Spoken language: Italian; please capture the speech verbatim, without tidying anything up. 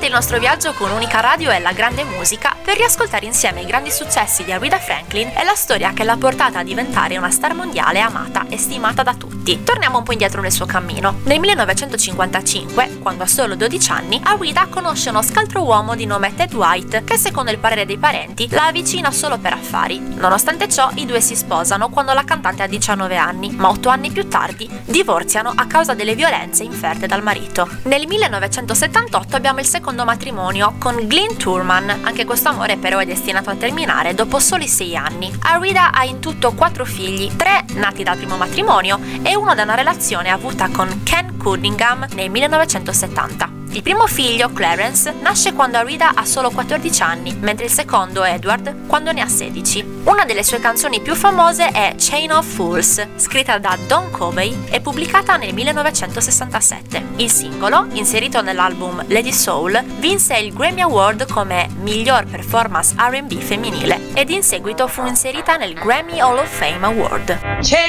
il nostro viaggio con Unica Radio e la grande musica per riascoltare insieme i grandi successi di Aretha Franklin e la storia che l'ha portata a diventare una star mondiale amata e stimata da tutti. Torniamo un po' indietro nel suo cammino. Nel millenovecentocinquantacinque, quando ha solo dodici anni, Aretha conosce uno scaltro uomo di nome Ted White che, secondo il parere dei parenti, la avvicina solo per affari. Nonostante ciò, i due si sposano quando la cantante ha diciannove anni, ma otto anni più tardi divorziano a causa delle violenze inferte dal marito. Nel millenovecentosettantotto abbiamo il secondo matrimonio con Glyn Turman. Anche questo amore però è destinato a terminare dopo soli sei anni. Aretha ha in tutto quattro figli, tre nati dal primo matrimonio e uno da una relazione avuta con Ken Cunningham nel millenovecentosettanta. Il primo figlio, Clarence, nasce quando Aretha ha solo quattordici anni, mentre il secondo, Edward, quando ne ha sedici. Una delle sue canzoni più famose è Chain of Fools, scritta da Don Covey e pubblicata nel millenovecentosessantasette. Il singolo, inserito nell'album Lady Soul, vinse il Grammy Award come miglior performance R and B femminile ed in seguito fu inserita nel Grammy Hall of Fame Award. Chain